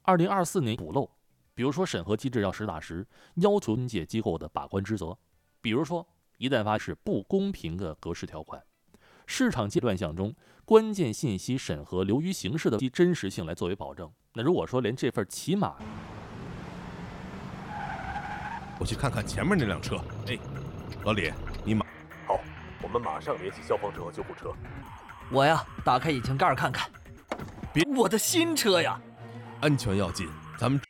2024年补漏，比如说审核机制要实打实，要求中介机构的把关职责，比如说一旦发现不公平的格式条款，市场阶段项中关键信息审核流于形式的真实性来作为保证。那如果说连这份起码， 我去看看前面那辆车。哎，老李，你好，我们马上联系消防车和救护车。 我呀，打开引擎盖看看。 别， 我的新车呀！ 安全要紧，咱们